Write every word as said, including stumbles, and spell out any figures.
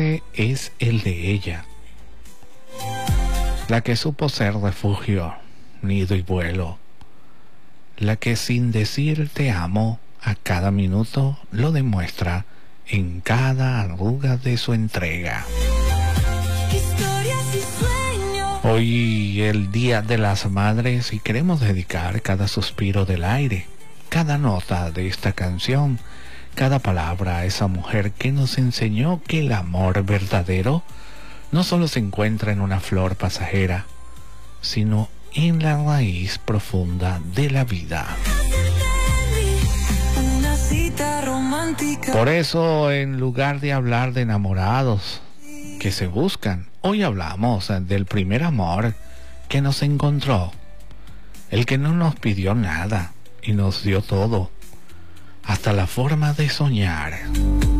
ese es el de ella, la que supo ser refugio, nido y vuelo, la que sin decir te amo a cada minuto lo demuestra en cada arruga de su entrega. Hoy el Día de las Madres y queremos dedicar cada suspiro del aire, cada nota de esta canción, cada palabra a esa mujer que nos enseñó que el amor verdadero no solo se encuentra en una flor pasajera, sino en la raíz profunda de la vida. Por eso, en lugar de hablar de enamorados que se buscan, hoy hablamos del primer amor que nos encontró, el que no nos pidió nada y nos dio todo, hasta la forma de soñar.